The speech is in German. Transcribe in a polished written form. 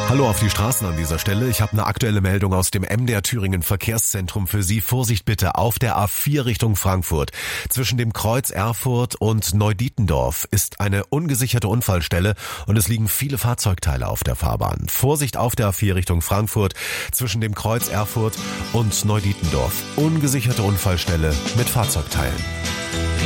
Hallo auf die Straßen an dieser Stelle. Ich habe eine aktuelle Meldung aus dem MDR Thüringen Verkehrszentrum für Sie. Vorsicht bitte auf der A4 Richtung Frankfurt. Zwischen dem Kreuz Erfurt und Neudietendorf ist eine ungesicherte Unfallstelle und es liegen viele Fahrzeugteile auf der Fahrbahn. Vorsicht auf der A4 Richtung Frankfurt zwischen dem Kreuz Erfurt und Neudietendorf. Ungesicherte Unfallstelle mit Fahrzeugteilen.